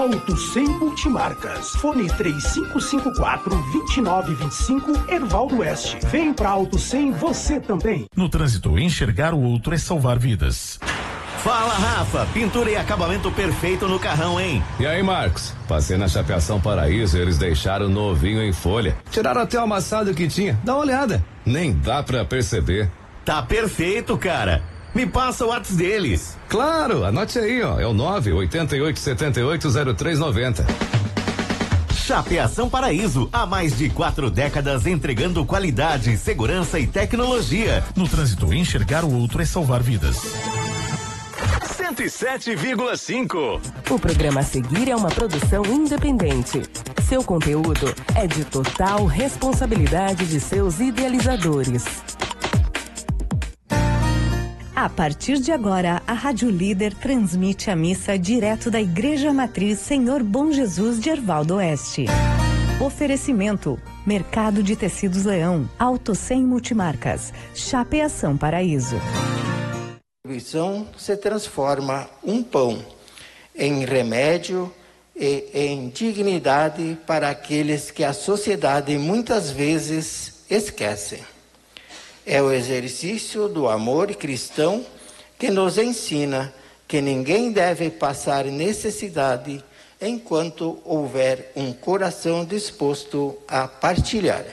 Auto 100 Multimarcas. Fone 3554-2925, Hervaldo Oeste. Vem pra Auto 100 você também. No trânsito, enxergar o outro é salvar vidas. Fala, Rafa, pintura e acabamento perfeito no carrão, hein? E aí, Marcos? Passei na Chapeação Paraíso e eles deixaram novinho em folha. Tiraram até o amassado que tinha. Dá uma olhada. Nem dá pra perceber. Tá perfeito, cara. Me passa o WhatsApp deles. Claro, anote aí, ó. É o 988780390. Chapeação Paraíso, há mais de 4 décadas entregando qualidade, segurança e tecnologia. No trânsito, enxergar o outro é salvar vidas. 107,5. O programa a seguir é uma produção independente. Seu conteúdo é de total responsabilidade de seus idealizadores. A partir de agora, a Rádio Líder transmite a missa direto da Igreja Matriz Senhor Bom Jesus de Hervaldo Oeste. Oferecimento: Mercado de Tecidos Leão, Auto 100 Multimarcas, Chapeação Paraíso. A distribuição se transforma um pão em remédio e em dignidade para aqueles que a sociedade muitas vezes esquece. É o exercício do amor cristão que nos ensina que ninguém deve passar necessidade enquanto houver um coração disposto a partilhar.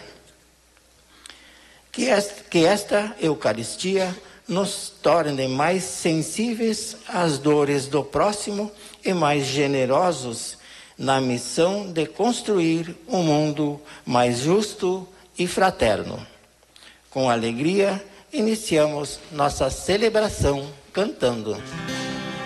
Que esta Eucaristia nos torne mais sensíveis às dores do próximo e mais generosos na missão de construir um mundo mais justo e fraterno. Com alegria, iniciamos nossa celebração cantando.